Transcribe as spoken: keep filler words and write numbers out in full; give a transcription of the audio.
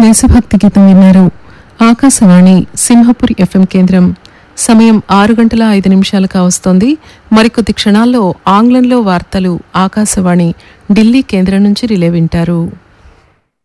దేశభక్తి గీతం విన్నారు. ఆకాశవాణి సింహపురి ఎఫ్ఎం కేంద్రం. సమయం ఆరు గంటల ఐదు నిమిషాలు కావస్తోంది. మరికొద్ది క్షణాల్లో ఆంగ్లంలో వార్తలు ఆకాశవాణి ఢిల్లీ కేంద్రం నుంచి రిలే వింటారు.